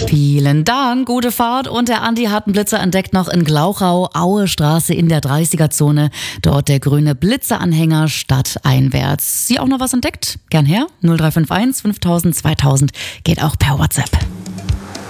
Vielen Dank, gute Fahrt. Und der Andi hat einen Blitzer entdeckt noch in Glauchau, Aue Straße in der 30er-Zone. Dort der grüne Blitzeranhänger stadteinwärts. Sie auch noch was entdeckt? Gern her, 0351 5000 2000 geht auch per WhatsApp.